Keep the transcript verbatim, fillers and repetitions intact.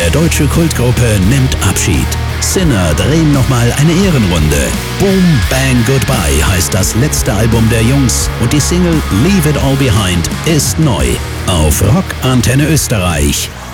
Der deutsche Kultgruppe nimmt Abschied. Sinner drehen nochmal eine Ehrenrunde. Boom Bang Goodbye heißt das letzte Album der Jungs und die Single Leave It All Behind ist neu auf Rock Antenne Österreich.